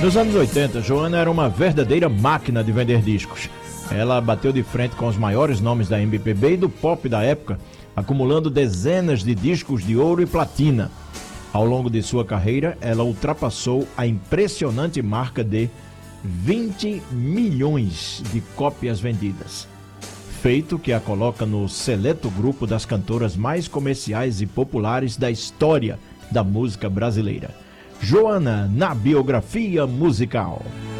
Nos anos 80, Joana era uma verdadeira máquina de vender discos. Ela bateu de frente com os maiores nomes da MPB e do pop da época, acumulando dezenas de discos de ouro e platina. Ao longo de sua carreira, ela ultrapassou a impressionante marca de 20 milhões de cópias vendidas, feito que a coloca no seleto grupo das cantoras mais comerciais e populares da história da música brasileira. Joana, na biografia musical.